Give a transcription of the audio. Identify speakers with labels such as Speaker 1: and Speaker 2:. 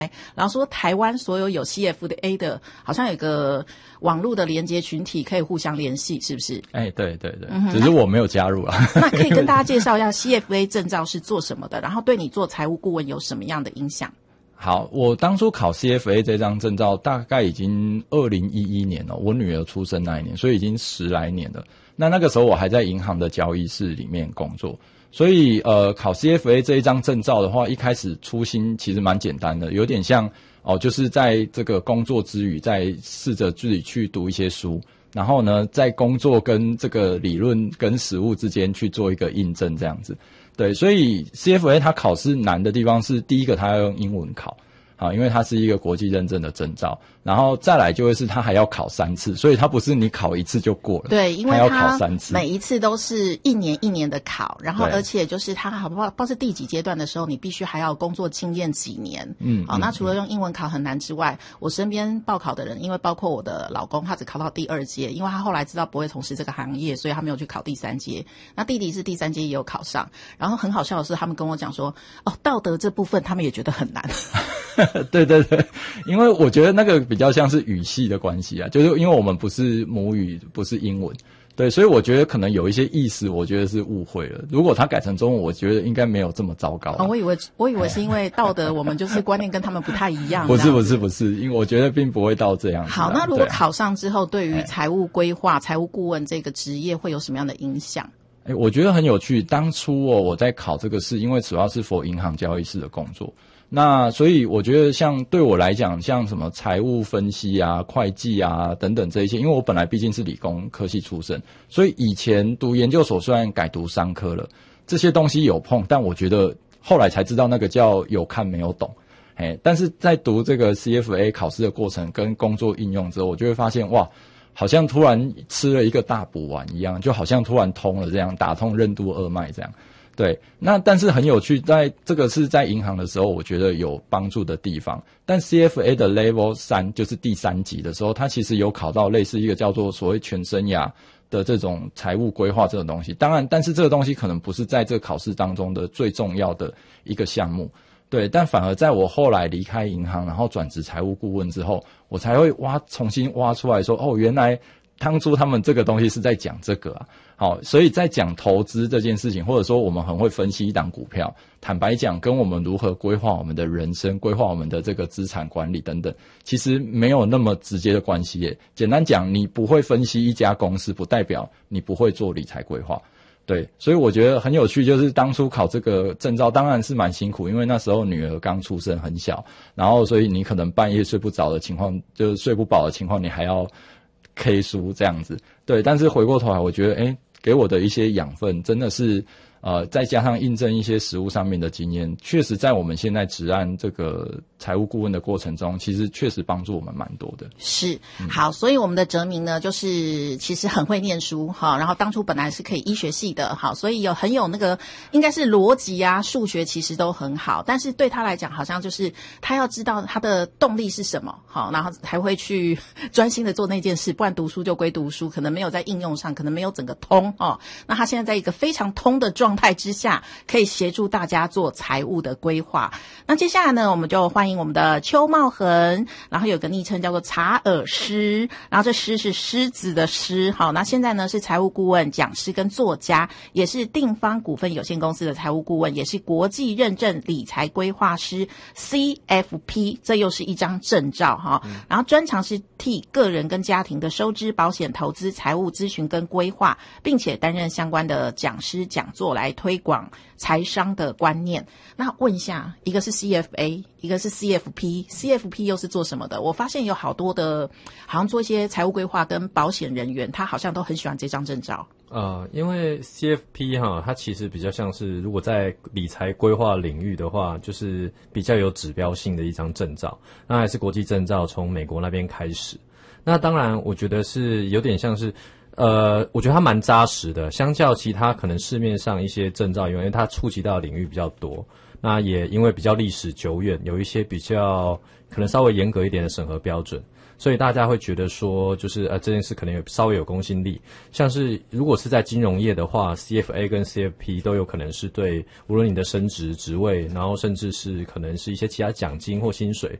Speaker 1: 然后说台湾所有 CFA 的，好像有个网络的连接群体可以互相联系，是不是？
Speaker 2: 对，只是我没有加入啦。
Speaker 1: 那可以跟大家介绍一下 CFA 证照是做什么的，然后对你做财务顾问有什么样的影响？
Speaker 2: 好，我当初考 CFA 这张证照大概已经2011年了，我女儿出生那一年，所以已经10来年了。那个时候我还在银行的交易室里面工作，所以考 CFA 这一张证照的话，一开始初心其实蛮简单的，有点像就是在这个工作之余，在试着自己去读一些书，然后呢，在工作跟这个理论跟实务之间去做一个印证这样子。对，所以 CFA 它考试难的地方是第一个它要用英文考，因为它是一个国际认证的证照，然后再来就会是它还要考3次，所以它不是你考1次就过了，
Speaker 1: 对，因为
Speaker 2: 它要考3次，
Speaker 1: 每一次都是一年一年的考，然后而且就是它不知道是第几阶段的时候，你必须还要工作经验几年，那除了用英文考很难之外，我身边报考的人，因为包括我的老公，他只考到第2阶，因为他后来知道不会从事这个行业，所以他没有去考第3阶。那弟弟是第3阶也有考上，然后很好笑的是，他们跟我讲说，道德这部分他们也觉得很难。
Speaker 2: 对，因为我觉得那个比较像是语系的关系啊，就是因为我们不是母语，不是英文，对，所以我觉得可能有一些意思，我觉得是误会了。如果他改成中文，我觉得应该没有这么糟糕。
Speaker 1: 我以为是因为道德，我们就是观念跟他们不太一样。
Speaker 2: 不是，因为我觉得并不会到这样子。
Speaker 1: 好，那如果考上之后，对于财务规划、财务顾问这个职业会有什么样的影响？
Speaker 2: 我觉得很有趣。当初我在考这个试，因为主要是 for 银行交易室的工作。那所以我觉得像对我来讲，像什么财务分析啊、会计啊等等这一些，因为我本来毕竟是理工科系出身，所以以前读研究所虽然改读商科了，这些东西有碰，但我觉得后来才知道那个叫有看没有懂。但是在读这个 CFA 考试的过程跟工作应用之后，我就会发现哇，好像突然吃了一个大补丸一样，就好像突然通了这样，打通任督二脉这样。对，那但是很有趣，在这个是在银行的时候，我觉得有帮助的地方。但 CFA 的 Level 3就是第3级的时候，它其实有考到类似一个叫做所谓全生涯的这种财务规划这种东西。当然，但是这个东西可能不是在这个考试当中的最重要的一个项目。对，但反而在我后来离开银行，然后转职财务顾问之后，我才会重新挖出来说，原来当初他们这个东西是在讲这个啊。好，所以在讲投资这件事情，或者说我们很会分析一档股票，坦白讲，跟我们如何规划我们的人生、规划我们的这个资产管理等等，其实没有那么直接的关系耶。简单讲，你不会分析一家公司，不代表你不会做理财规划。对，所以我觉得很有趣，就是当初考这个证照当然是蛮辛苦，因为那时候女儿刚出生很小，然后所以你可能半夜睡不着的情况，就是睡不饱的情况，你还要 K 书这样子。对，但是回过头来，我觉得给我的一些养分真的是再加上印证一些实务上面的经验，确实在我们现在职案这个财务顾问的过程中，其实确实帮助我们蛮多的。
Speaker 1: 是，好，所以我们的哲明呢，就是其实很会念书哈，然后当初本来是可以医学系的，好，所以很有那个应该是逻辑啊、数学其实都很好，但是对他来讲，好像就是他要知道他的动力是什么，好，然后才会去专心的做那件事，不然读书就归读书，可能没有在应用上，可能没有整个通哦。那他现在在一个非常通的状态之下，可以协助大家做财务的规划。那接下来呢，我们就欢迎我们的邱茂恒，然后有个昵称叫做查尔诗，然后这诗是狮子的狮。好，那现在呢是财务顾问、讲师跟作家，也是定方股份有限公司的财务顾问，也是国际认证理财规划师 CFP， 这又是一张证照哈。然后专长是替个人跟家庭的收支、保险、投资、财务咨询跟规划，并且担任相关的讲师讲座来推广财商的观念。那问一下，一个是 CFA， 一个是 CFP 又是做什么的？我发现有好多的，好像做一些财务规划跟保险人员，他好像都很喜欢这张证照。
Speaker 3: 因为 CFP 它其实比较像是，如果在理财规划领域的话，就是比较有指标性的一张证照。那还是国际证照，从美国那边开始。那当然，我觉得是有点像是。我觉得它蛮扎实的，相较其他可能市面上一些证照，因为它触及到的领域比较多。 那也因为比较历史久远，有一些比较可能稍微严格一点的审核标准，所以大家会觉得说，就是这件事可能有稍微有公信力。像是如果是在金融业的话 ，CFA 跟 CFP 都有可能是对无论你的升职职位，然后甚至是可能是一些其他奖金或薪水